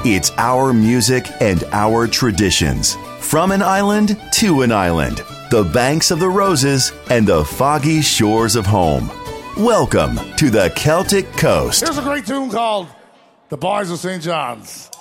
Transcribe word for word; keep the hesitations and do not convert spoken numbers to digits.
It's our music and our traditions. From an island to an island, the banks of the roses and the foggy shores of home. Welcome to the Celtic Coast. Here's a great tune called The Boys of Saint John's.